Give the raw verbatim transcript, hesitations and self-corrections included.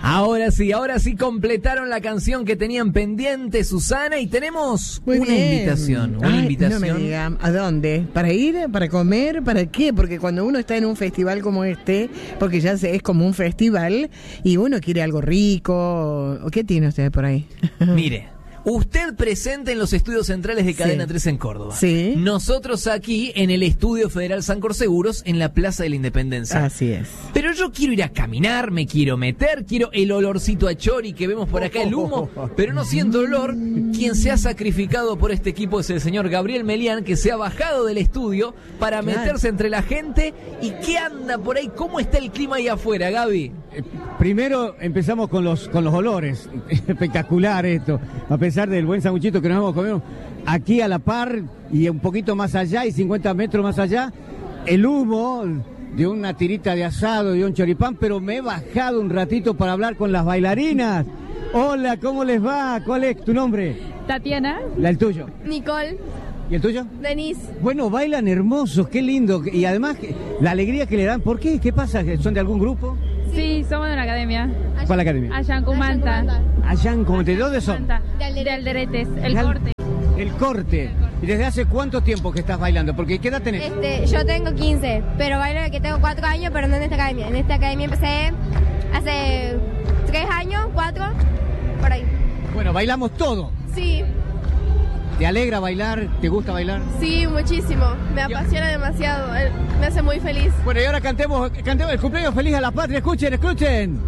Ahora sí, ahora sí completaron la canción que tenían pendiente, Susana, y tenemos Muy una bien. invitación. Una Ay, invitación. No me digan, ¿a dónde? ¿Para ir? ¿Para comer? ¿Para qué? Porque cuando uno está en un festival como este, porque ya se- es como un festival, y uno quiere algo rico. ¿Qué tiene usted por ahí? Mire, usted presente en los estudios centrales de Cadena Sí. tres en Córdoba. Sí. Nosotros aquí en el Estudio Federal Sancor Seguros en la Plaza de la Independencia. Así es. Pero yo quiero ir a caminar, me quiero meter, quiero el olorcito a chori que vemos por acá, el humo, pero no siento olor. Quien se ha sacrificado por este equipo es el señor Gabriel Melián, que se ha bajado del estudio para Claro. meterse entre la gente. ¿Y qué anda por ahí? ¿Cómo está el clima ahí afuera, Gaby? Eh, Primero empezamos con los con los olores. Espectacular esto. A pesar del buen sanguchito que nos hemos comido aquí a la par y un poquito más allá y cincuenta metros más allá, el humo de una tirita de asado y un choripán, pero me he bajado un ratito para hablar con las bailarinas. Hola, ¿cómo les va? ¿Cuál es tu nombre? Tatiana, La, el tuyo. Nicole, ¿Y el tuyo? Denise. Bueno, bailan hermosos, qué lindo. Y además, la alegría que le dan. ¿Por qué? ¿Qué pasa? ¿Son de algún grupo? Sí, somos de una academia. ¿Cuál academia? Allá en Cumanta. Allá en Comete. ¿De dónde son? Cumanta. De Alderetes, el Al- corte. El corte. ¿Y desde hace cuánto tiempo que estás bailando? Porque ¿qué edad tenés? Este, yo tengo quince, pero bailo desde que tengo cuatro años, pero no en esta academia. En esta academia empecé hace tres años, cuatro, por ahí. Bueno, bailamos todo. Sí, ¿Te alegra bailar? ¿Te gusta bailar? sí, muchísimo. Me apasiona demasiado. eh, Me hace muy feliz. Bueno, y ahora cantemos, cantemos el cumpleaños feliz a la patria. Escuchen, escuchen.